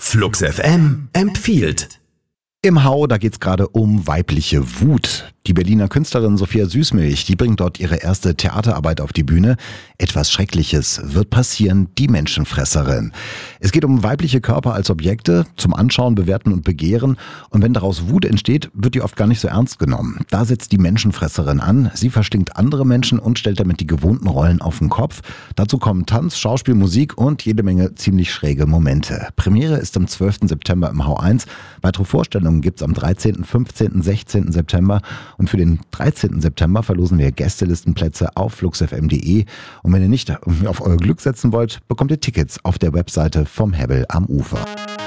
Flux FM empfiehlt. Im Hau, da geht's gerade um weibliche Wut. Die Berliner Künstlerin Sophia Süßmilch, die bringt dort ihre erste Theaterarbeit auf die Bühne. Etwas Schreckliches wird passieren, die Menschenfresserin. Es geht um weibliche Körper als Objekte, zum Anschauen, Bewerten und Begehren. Und wenn daraus Wut entsteht, wird die oft gar nicht so ernst genommen. Da setzt die Menschenfresserin an. Sie verschlingt andere Menschen und stellt damit die gewohnten Rollen auf den Kopf. Dazu kommen Tanz, Schauspiel, Musik und jede Menge ziemlich schräge Momente. Premiere ist am 12. September im Hau 1. Weitere Vorstellungen gibt's am 13., 15., 16. September. Und für den 13. September verlosen wir Gästelistenplätze auf fluxfm.de. Und wenn ihr nicht auf euer Glück setzen wollt, bekommt ihr Tickets auf der Webseite vom Hebbel am Ufer.